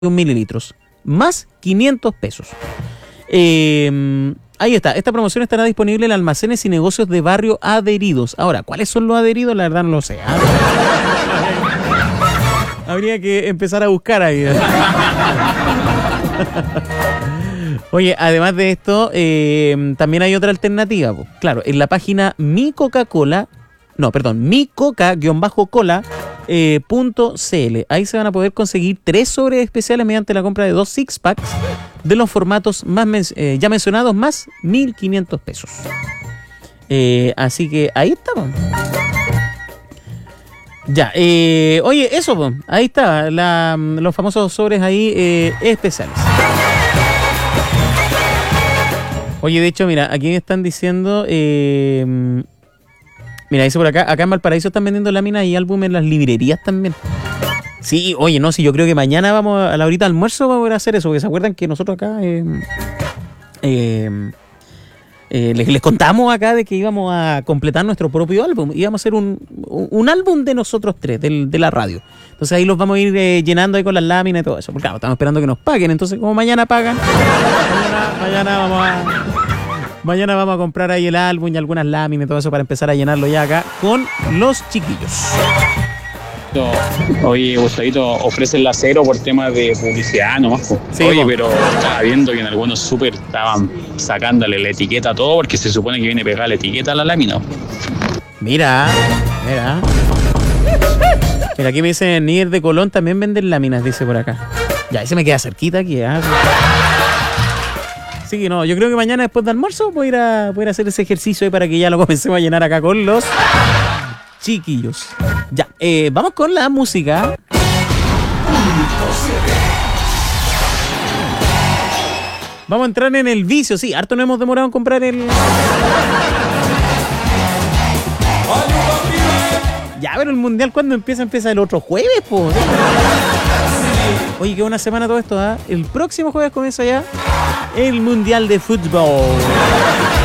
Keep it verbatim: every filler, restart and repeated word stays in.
mililitros, más quinientos pesos. Eh, ahí está, esta promoción estará disponible en almacenes y negocios de barrio adheridos. Ahora, ¿cuáles son los adheridos? La verdad no lo sé. ¿Ah? Habría que empezar a buscar ahí. Oye, además de esto, eh, también hay otra alternativa. Po. Claro, en la página Mi Coca-Cola, no, perdón, mi coca-cola eh, punto cl. Ahí se van a poder conseguir tres sobres especiales mediante la compra de dos six packs de los formatos más men- eh, ya mencionados, más mil quinientos pesos. Eh, así que ahí estamos. Ya, eh, oye, eso, po, ahí está, la, los famosos sobres ahí eh, especiales. Oye, de hecho, mira, aquí me están diciendo, eh, mira, dice por acá, acá en Valparaíso están vendiendo láminas y álbumes en las librerías también. Sí, oye, no, si yo creo que mañana vamos a la horita de almuerzo vamos a poder hacer eso, porque se acuerdan que nosotros acá eh, eh, eh, les, les contamos acá de que íbamos a completar nuestro propio álbum, íbamos a hacer un, un, un álbum de nosotros tres, del, de la radio. Entonces ahí los vamos a ir eh, llenando ahí con las láminas y todo eso, porque claro, estamos esperando que nos paguen, entonces como mañana pagan, mañana, mañana vamos a... Mañana vamos a comprar ahí el álbum y algunas láminas y todo eso para empezar a llenarlo ya acá con los chiquillos. Oye, Gustavito, ofrecen la cero por temas de publicidad nomás. Po. Sí, Oye, po. pero estaba viendo que en algunos súper estaban sacándole la etiqueta a todo porque se supone que viene pegada la etiqueta a la lámina. Mira, mira. Mira, aquí me dice Nier de Colón también venden láminas, dice por acá. Ya, ese me queda cerquita aquí, ¿eh? Así que no, yo creo que mañana después de almuerzo voy a ir a, voy a, ir a hacer ese ejercicio ahí para que ya lo comencemos a llenar acá con los chiquillos. Ya, eh, vamos con la música. Vamos a entrar en el vicio, sí, harto no hemos demorado en comprar el... Ya, pero el mundial, ¿cuándo empieza? Empieza el otro jueves, pues. Oye, qué buena semana todo esto, ¿ah? ¿eh? El próximo jueves comienza ya el mundial de fútbol.